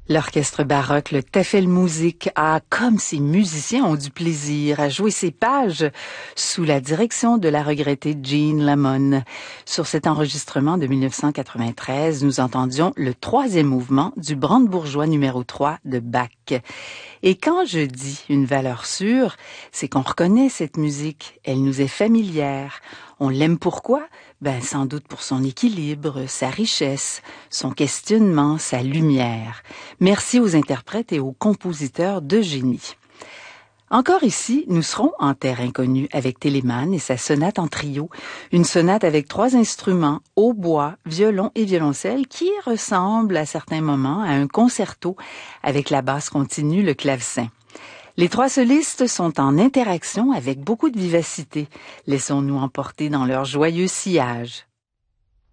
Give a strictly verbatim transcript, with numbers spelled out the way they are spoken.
L'orchestre baroque, le Tafelmusik, a, comme ses musiciens, ont du plaisir à jouer ces pages sous la direction de la regrettée Jean Lamon. Sur cet enregistrement de mille neuf cent quatre-vingt-treize, nous entendions le troisième mouvement du Brandebourgeois numéro trois de Bach. Et quand je dis une valeur sûre, c'est qu'on reconnaît cette musique, elle nous est familière. On l'aime pourquoi? Ben, sans doute pour son équilibre, sa richesse, son questionnement, sa lumière. Merci aux interprètes et aux compositeurs de génie. Encore ici, nous serons en terre inconnue avec Telemann et sa sonate en trio, une sonate avec trois instruments, hautbois, violon et violoncelle, qui ressemble à certains moments à un concerto avec la basse continue, le clavecin. Les trois solistes sont en interaction avec beaucoup de vivacité. Laissons-nous emporter dans leur joyeux sillage.